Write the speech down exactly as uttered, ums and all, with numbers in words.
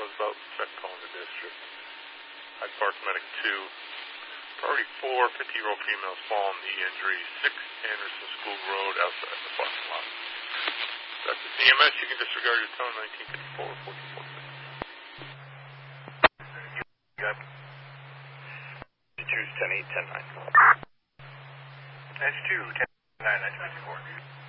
was about set calling the district. Hyde Park Medic two. Priority four, fifty-year-old female fallen knee injury, six Anderson School Road outside the parking lot. That's the C M S. You can disregard your tone, nineteen fifty-four, fourteen forty-six. You got choose ten eight, ten nine. That's two, ten nine, nineteen fifty-four.